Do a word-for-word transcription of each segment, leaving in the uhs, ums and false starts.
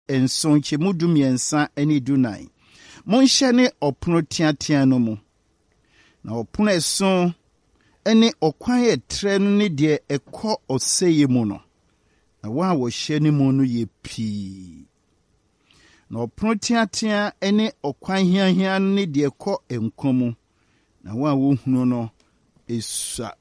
enson chemu du miensa eni dunai. Monhye ne opono tiatia no mu. Na opono eson ene okwan etre no ne de ekọ oseye mu no. Na wa wo hye ne mu no ye pii. Na opono tiatia ene okwan hiahia no ne de ekọ enkomu. Na wa wo hunu no esua.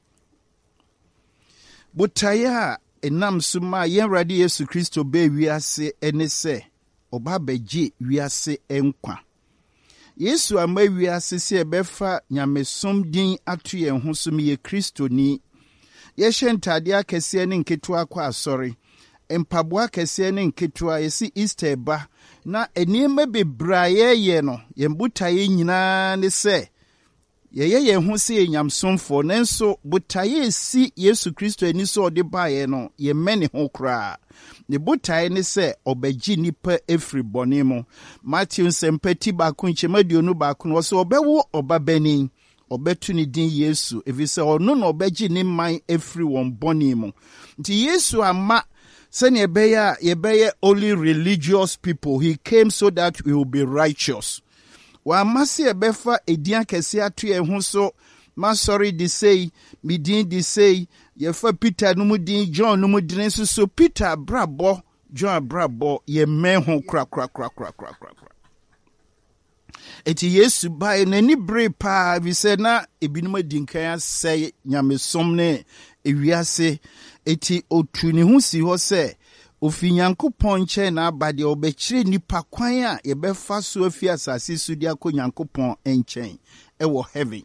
Botaya enam suma yen radi Yesu Kristo be wiase ene se oba beji wiase enkwa. Yesu ama wiase se ebefa nyamesom din atu ye ho so me ye Kristo ni. Ye hye akese ne nketua kwa asori. Empaboa akese ne nketua yesi Easter ba na enima bebraye ye no ye butaye nyina ne se ye ye ye ho se nyamsomfo nenso butaye si Yesu Kristo ani so ode bae no ye mene ho kra ne butaye ne se obagi nipa efri bone mo. Matthew sempati ba ko nchemaduonu ba ko no so obewo obabani obetu ni din Yesu evise ono no obagi ni man efri won bone mo. Nti Yesu ama sene ebeya yebeye only religious people. He came so that we will be righteous. Wa masi ebefa edian kese atu ye ho so ma sorry di say mi din di say ye fa Peter no mu din John no mu din so so Peter brabo John brabo ye men ho kra kra kra kra kra kra. Eti Yesu bai na ni bre pa vi se na ebinum dinkan asay nyamesom ne ewiase eti otu ni hu si ho se ofi Nyankopon che na abade obekire nipa kwan a ye befa so afi asase so dia ko Nyankopon enchen e wo heaven.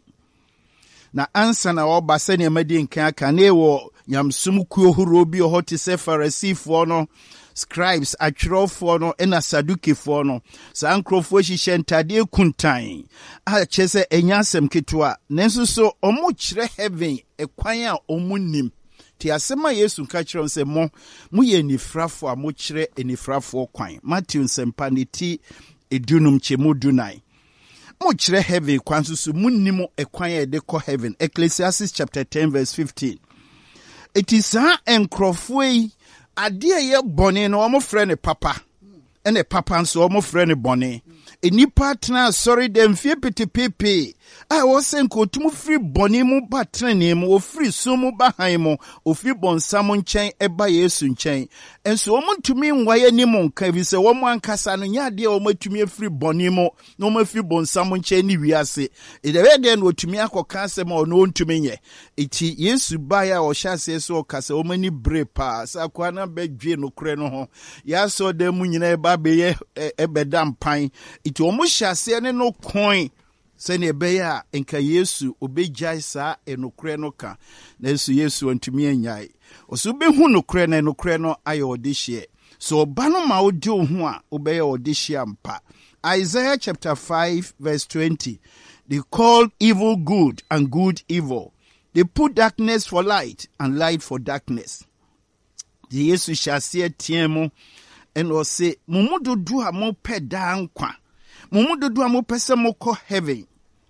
Na ansa na oba se ne madi nkan aka na e wo nyamsum kuo horo bi o te se Pharisee no, scribes atwerofo no ena Sadukifo no sa nkrofo hihye ntade kuntan a chese enyasem ketwa nenso so omo kire heaven ekwan a omo nim. Ti asema Yesu ka kire nse mo mo ye nifrafo a mo kire enifrafo kwan. Matthew sempaniti edunum chemu dunai. Mo kire heaven kwan so munnim ekwan e de ko heaven. Ecclesiastes chapter ten verse fifteen. It is a enkrofo yi ade ye bone no omo frɛ ne papa. Ene papa nso omo frɛ ne bone. Enipa tena sorry dem fie petepepe a wo senko tumu free bone mu ba trene mu o free so mu ba han mu o free bonsam nchen eba Yesu nchen enso wo mutumi nwaye ni mu nka bi se wo mu ankasa no nya de wo matumi free bone mu no ma free bonsam nchen ni wiase e de we de no otumi akoka asem o no ntumi nye eti Yesu ba ya o hyase so kasa wo mani bre pa sa kwa na bedwe no kure no ho ya so de mu nyina e ba be ye ebeda mpan iti omo hyase ne no coin se ne beya enka Yesu obejai sa enokre no ka na Yesu Yesu antumi anyai oso behu nokre na enokre no aye odehye so oba no ma odi ohu a obeya odehye ampa. Isaiah chapter five verse twenty. They called evil good and good evil. They put darkness for light and light for darkness. The Yesu hyase tiemu and o say mumudu du ha mo peda nkwa mumudu du ha mo pese mo ko heaven.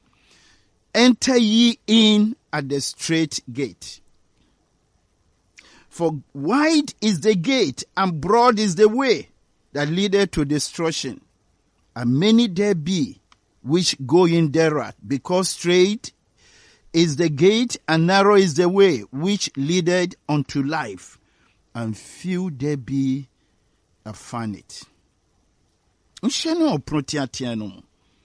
Enter ye in at the straight gate. For wide is the gate and broad is the way that leadeth to destruction, and many there be which go in thereat, because straight is the gate and narrow is the way which leadeth unto life, and few there be that find it. Unshano oprotiatianum.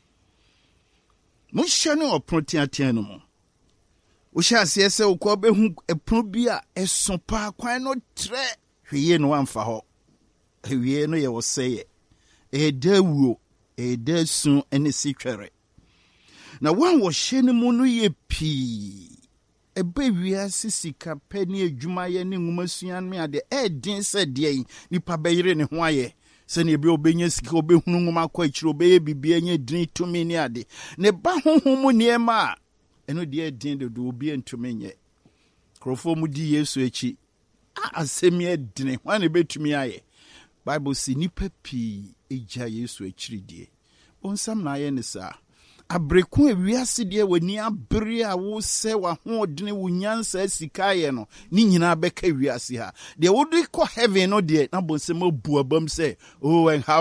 Mushano oprotiatianum. Usha siese ukobe hu eprobia esompa kwan no tre hwie no amfa ho. Hwie no ye wo seye. E dawuo, e dasun ene sitwere. Na wan wo hye ne mu no ye pii. Ebe wia sisika pani adwuma ye ne ngumasua me ade e din se de nipa beyire ne ho aye. Se ne ebe obenya sika obehunu nguma kwa akiro obeye bibia nya din tumi ne ade. Ne ba honhom niema eno de din de do obi entumi nye. Krofo mu di Yesu echi. A asemi edine wan betumi aye. Bible si nipa pi eja Yesu echiri die. Onsam na aye ne sa. Abreku ewiase de wani abere a wo se wa ho odene wo nyansa sika ye no ni nyina beka wiase ha de wo de ko heaven no de na bonsem abu abam se oh and how